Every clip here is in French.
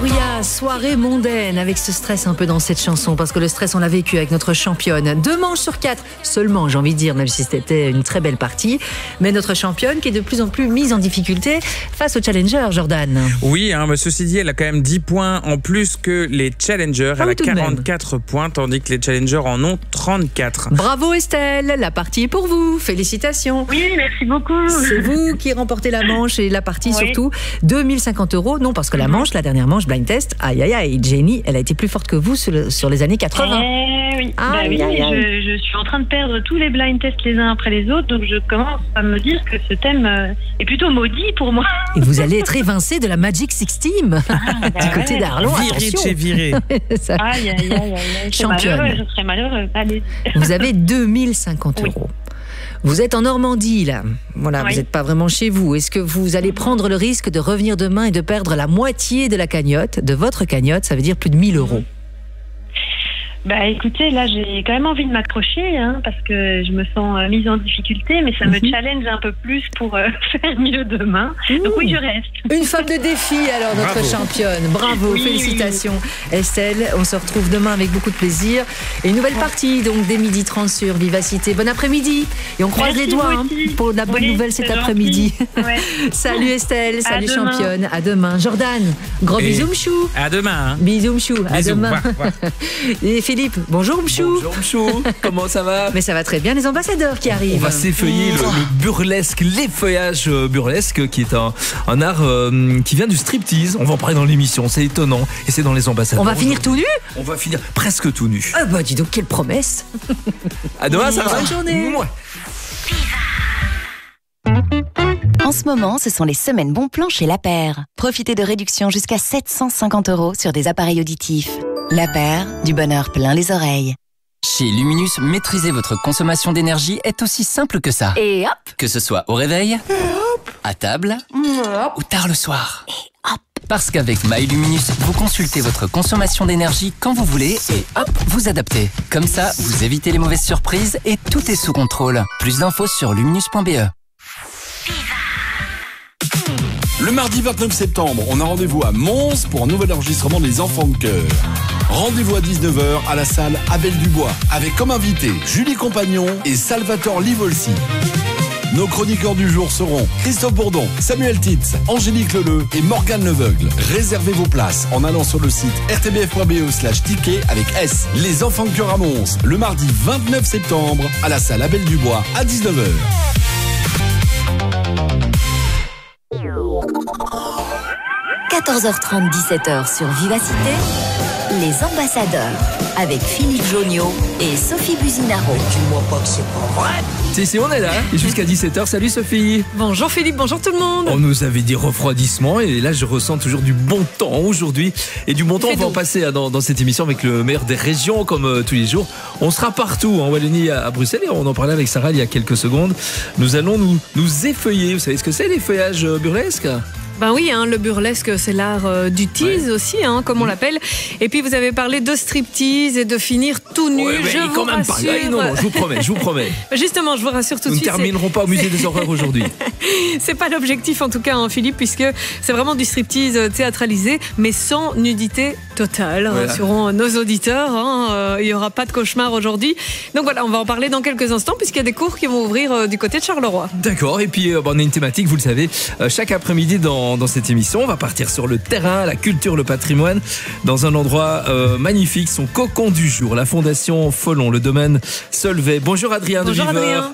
Gloria, soirée mondaine, avec ce stress un peu dans cette chanson, parce que le stress on l'a vécu avec notre championne. 2 manches sur 4 seulement, j'ai envie de dire, même si c'était une très belle partie. Mais notre championne qui est de plus en plus mise en difficulté face aux challengers, Jordan. Oui, mais ceci dit, elle a quand même 10 points en plus que les challengers. Elle a 44 points, tandis que les challengers en ont 34. Bravo Estelle, la partie est pour vous. Félicitations. Oui, merci beaucoup. C'est vous qui remportez la manche et la partie surtout. 2050 €. Non, parce que la manche, la dernière manche, blind test, aïe aïe aïe, Jenny, elle a été plus forte que vous sur les années 80. Oui, je suis en train de perdre tous les blind tests les uns après les autres, donc je commence à me dire que ce thème est plutôt maudit pour moi. Et vous allez être évincé de la Magic Six Team du côté d'Arlon. Viré de chez viré. Aïe, aïe, aïe, aïe. Championne. Je serais malheureux. Allez. Vous avez 2050 €. Vous êtes en Normandie, là. Voilà, vous n'êtes pas vraiment chez vous. Est-ce que vous allez prendre le risque de revenir demain et de perdre la moitié de la cagnotte, de votre cagnotte, ça veut dire plus de 1000 €? Bah écoutez, là j'ai quand même envie de m'accrocher parce que je me sens mise en difficulté, mais ça me challenge un peu plus pour faire mieux demain. Donc oui, je reste. Une femme de défi alors, notre championne. Bravo, félicitations Estelle. On se retrouve demain avec beaucoup de plaisir. Et une nouvelle partie donc dès 12h30 sur Vivacité. Bon après-midi. Et on croise les doigts pour la bonne nouvelle cet après-midi. Salut Estelle, salut championne. À demain. Jordan, gros bisous Mchou. À demain. Bisous Mchou. À demain. Et Philippe, bonjour Mchou. Bonjour Mchou, comment ça va? Mais ça va très bien, les ambassadeurs qui arrivent. On va s'effeuiller le burlesque, l'effeuillage burlesque, qui est un art qui vient du striptease. On va en parler dans l'émission, c'est étonnant. Et c'est dans les ambassadeurs. On va finir tout nu? On va finir presque tout nu. Ah bah dis donc, quelle promesse. À demain, ça va. Bonne journée. En ce moment, ce sont les semaines bons plans chez La Paire. Profitez de réductions jusqu'à 750 € sur des appareils auditifs. La Paire, du bonheur plein les oreilles. Chez Luminus, maîtriser votre consommation d'énergie est aussi simple que ça. Et hop! Que ce soit au réveil, à table ou tard le soir. Et hop! Parce qu'avec MyLuminus, vous consultez votre consommation d'énergie quand vous voulez et hop, vous adaptez. Comme ça, vous évitez les mauvaises surprises et tout est sous contrôle. Plus d'infos sur luminus.be. Le mardi 29 septembre, on a rendez-vous à Mons pour un nouvel enregistrement des Enfants de Cœur. Rendez-vous à 19h à la salle Abel Dubois, avec comme invités Julie Compagnon et Salvatore Livolsi. Nos chroniqueurs du jour seront Christophe Bourdon, Samuel Titz, Angélique Leleu et Morgane Leveugle. Réservez vos places en allant sur le site rtbf.be/ticket avec S. Les Enfants de Cœur à Mons, le mardi 29 septembre à la salle Abel Dubois à 19h. 14h30, 17h sur Vivacité, les ambassadeurs avec Philippe Joniot et Sophie Buzinaro. Dis-moi pas que c'est pas vrai. Si, on est là, et jusqu'à 17h. Salut Sophie. Bonjour Philippe, bonjour tout le monde. On nous avait dit refroidissement, et là je ressens toujours du bon temps aujourd'hui. Et du bon temps, on va en passer dans cette émission avec le meilleur des régions, comme tous les jours. On sera partout, en Wallonie, à Bruxelles, et on en parlait avec Sarah il y a quelques secondes. Nous allons nous effeuiller. Vous savez ce que c'est, l'effeuillage burlesque? Ben oui, le burlesque, c'est l'art du tease aussi, comme on l'appelle. Et puis vous avez parlé de striptease et de finir tout nu. Je vous rassure. Non, je vous promets. Justement, je vous rassure tout de suite. Nous ne terminerons pas au musée des horreurs aujourd'hui. C'est pas l'objectif en tout cas, Philippe, puisque c'est vraiment du striptease théâtralisé, mais sans nudité totale, rassurons nos auditeurs. Il n'y aura pas de cauchemar aujourd'hui. Donc voilà, on va en parler dans quelques instants, puisqu'il y a des cours qui vont ouvrir du côté de Charleroi. D'accord, et puis on a une thématique, vous le savez, chaque après-midi dans cette émission, on va partir sur le terrain, la culture, le patrimoine, dans un endroit magnifique, son cocon du jour, la Fondation Follon, le domaine Solvay. Bonjour Adrien de Viveur.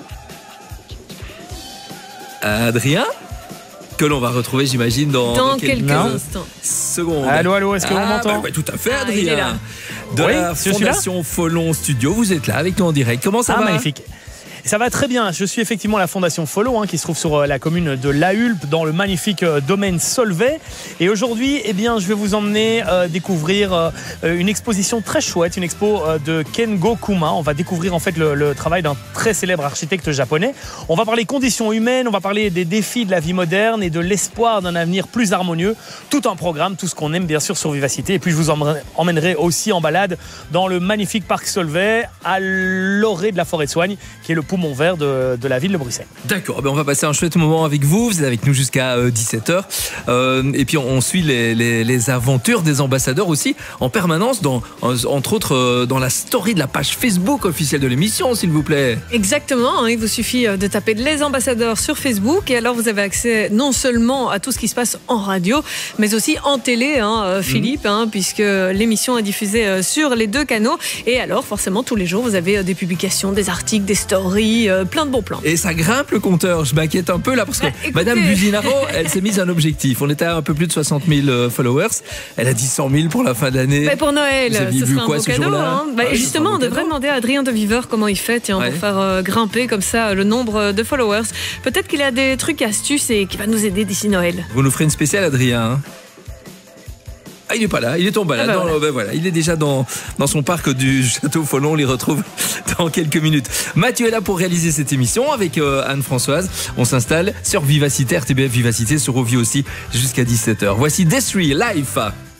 Adrien, que l'on va retrouver, j'imagine, dans quelques instants. Secondes. Allô, est-ce que vous m'entendez? Bah, tout à fait, Adrien. Il est là. De la Fondation Follon Studio, vous êtes là avec nous en direct. Comment ça va? Magnifique. Ça va très bien. Je suis effectivement à la Fondation Follon, qui se trouve sur la commune de La Hulpe, dans le magnifique domaine Solvay. Et aujourd'hui, je vais vous emmener découvrir une exposition très chouette, une expo de Kengo Kuma. On va découvrir en fait le travail d'un très célèbre architecte japonais. On va parler conditions humaines, on va parler des défis de la vie moderne et de l'espoir d'un avenir plus harmonieux. Tout un programme, tout ce qu'on aime bien sûr sur Vivacité. Et puis je vous emmènerai aussi en balade dans le magnifique parc Solvay, à l'orée de la forêt de Soigne, qui est le poumon vert de la ville de Bruxelles. D'accord, on va passer un chouette moment avec vous. Vous êtes avec nous jusqu'à 17h. Et puis on suit les aventures des ambassadeurs aussi en permanence, entre autres dans la story de la page Facebook officielle de l'émission, s'il vous plaît. Exactement, il vous suffit de taper les ambassadeurs sur Facebook et alors vous avez accès non seulement à tout ce qui se passe en radio, mais aussi en télé, Philippe, puisque l'émission est diffusée sur les 2 canaux. Et alors forcément tous les jours vous avez des publications, des articles, des stories, plein de bons plans. Et ça grimpe le compteur, je m'inquiète un peu là parce que Madame Buzinaro, elle s'est mise un objectif. On était à un peu plus de 60 000 followers. Elle a dit 100 000 pour la fin de l'année. Mais pour Noël, ce sera un beau cadeau. Justement, on devrait demander à Adrien de Viver comment il fait pour faire grimper comme ça le nombre de followers. Peut-être qu'il a des trucs, astuces et qu'il va nous aider d'ici Noël. Vous nous ferez une spéciale, Adrien. Ah, il est pas là, il est en balade. Voilà, il est déjà dans son parc du Château Follon. On l'y retrouve dans quelques minutes. Mathieu est là pour réaliser cette émission avec Anne-Françoise. On s'installe sur Vivacité, RTBF Vivacité, sur Rovio aussi jusqu'à 17h. Voici Desri Life.